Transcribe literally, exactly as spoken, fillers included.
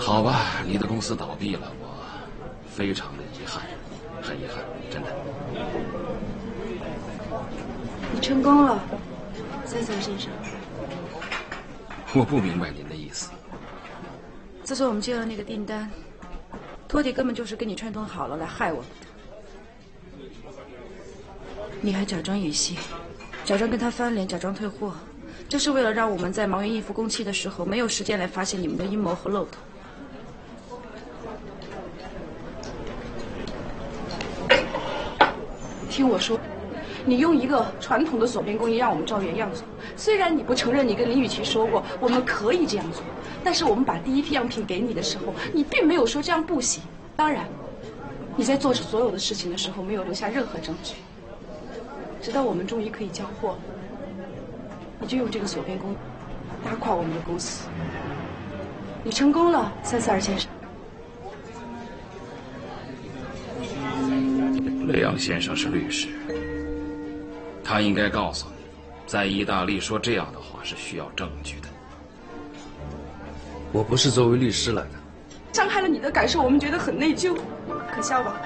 好吧，你的公司倒闭了，我非常的遗憾，很遗憾，真的。 你成功了，塞塞尔先生。 我不明白您的意思。 自从我们接了那个订单，托蒂根本就是跟你串通好了来害我们的。你还假装演戏，假装跟他翻脸，假装退货，这是为了让我们在忙于应付工期的时候，没有时间来发现你们的阴谋和漏洞。听我说，你用一个传统的锁边工艺让我们照原样做。虽然你不承认你跟林雨琪说过我们可以这样做，但是我们把第一批样品给你的时候，你并没有说这样不行。当然，你在做所有的事情的时候没有留下任何证据。直到我们终于可以交货了，你就用这个锁边工艺打垮我们的公司。你成功了，塞塞尔先生。 雷昂先生是律师，他应该告诉你，在意大利说这样的话是需要证据的。 我不是作为律师来的。 伤害了你的感受，我们觉得很内疚，可笑吧？